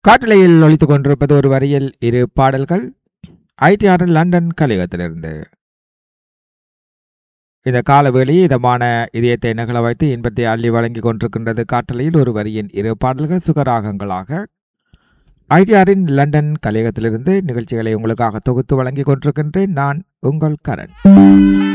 காட்டலையில் ஒலித்துக் கொண்டிருப்பது ஒரு வரியில் இரு பாடல்கள் ITR லண்டன் கலையகத்திலிருந்து. இந்த காலவேளையை இதமான இதயத்தை நகல வைத்து இன்பத்தை அள்ளி வழங்கிக் கொண்டிருக்கின்றது. காட்டலையில் ஒரு வரியின் இரு பாடல்கள் சுகராகங்களாக ITRின் லண்டன் கலையகத்திலிருந்து நிகழ்ச்சிகளை உங்களுக்காக தொகுத்து வழங்கிக் கொண்டிருக்கின்றேன். நான் உங்கள் கரண்.